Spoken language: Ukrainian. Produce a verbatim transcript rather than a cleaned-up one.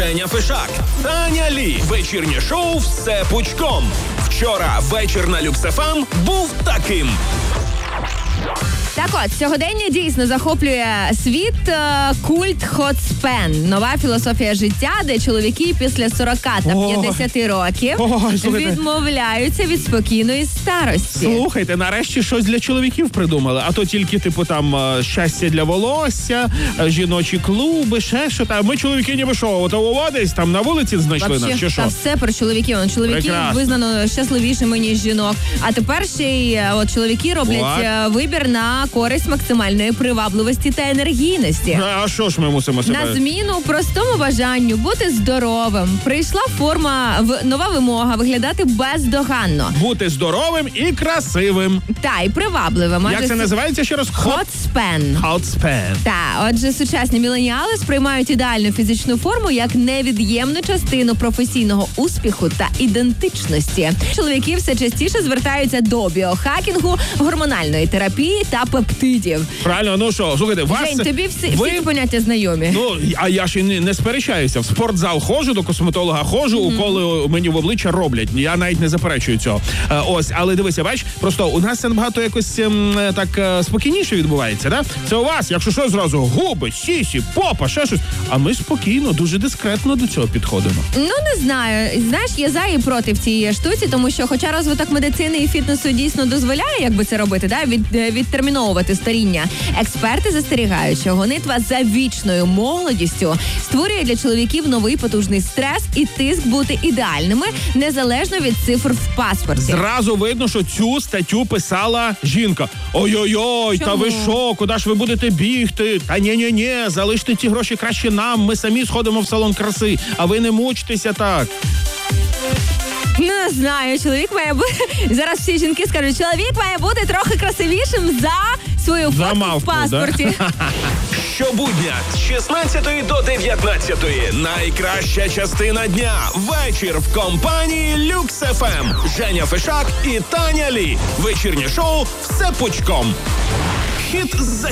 Женя Фишак, Таня Лі. Вечірнє шоу «Все пучком». Вчора вечір на Люкс еф ем був таким. Так от, сьогодення дійсно захоплює світ е, культ Hot Span. Нова філософія життя, де чоловіки після сорока та п'ятдесяти років Ой, слухайте. відмовляються від спокійної старості. Слухайте, нарешті щось для чоловіків придумали. А то тільки, типу, там, е, щастя для волосся, е, жіночі клуби, ще що там. Ми чоловіки ніби що, ото десь там на вулиці знайшли Вообще, нас, чи що? та все про чоловіків. Он, чоловіки Прекрасно. визнано щасливішими, ніж жінок. А тепер ще й е, от, чоловіки роблять What? е, вибір на користь максимальної привабливості та енергійності. А що ж ми мусимо себе? На зміну простому бажанню бути здоровим прийшла форма, в нова вимога виглядати бездоганно. Бути здоровим і красивим. Та й привабливим. Як це називається ще раз? Hot span. Hot span. Та, отже, сучасні міленіали сприймають ідеальну фізичну форму як невід'ємну частину професійного успіху та ідентичності. Чоловіки все частіше звертаються до біохакінгу, гормональної терапії та пептидів. Правильно, ну що, слухайте, вас... Жень, тобі всі, ви... всі ці поняття знайомі. Ну, а я ще не, не сперечаюся. В спортзал ходжу, до косметолога ходжу, mm-hmm. уколи мені в обличчя роблять. Я навіть не заперечую цього. Е, ось, але дивися, бач, просто у нас це набагато якось ем, так е, спокійніше відбувається, да? Це у вас, якщо що, зразу губи, сісі, попа, ще щось. А ми спокійно, дуже дискретно до цього підходимо. Ну, не знаю. Знаєш, є за і проти в цій штуці, тому що хоча розвиток медицини і фітнесу дійсно дозволяє, якби це робити, да, від, відтерміновувати старіння, експерти застерігають, що гонитва за вічною молодістю створює для чоловіків новий потужний стрес і тиск бути ідеальними, незалежно від цифр в паспорті. Зразу видно, що цю статтю писала жінка. Ой-ой-ой, Чому? та ви що, куди ж ви будете бігти? Та ні-ні-ні, залиште ті гроші краще нам, ми самі сходимо в салон краси, а ви не мучтеся так. Не знаю, чоловік має бути... Зараз всі жінки скажуть, чоловік має бути трохи красивішим за свою За фотку мавку, в паспорті. да? Щобудня з шістнадцятої до дев'ятнадцятої. Найкраща частина дня. Вечір в компанії Люкс еф ем. Женя Фишак і Таня Лі. Вечірнє шоу «Все пучком». Хіт за